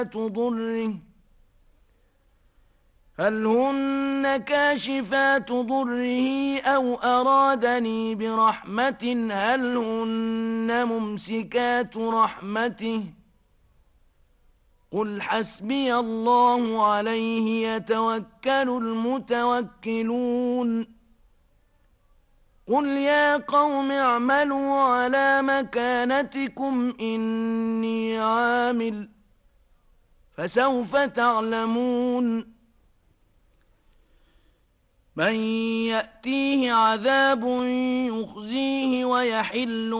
ضره هل هن كاشفات ضره أو أرادني برحمة هل هن ممسكات رحمته قل حسبي الله عليه يتوكل المتوكلون قل يا قوم اعملوا على مكانتكم إني عامل فسوف تعلمون من يأتيه عذاب يخزيه ويحل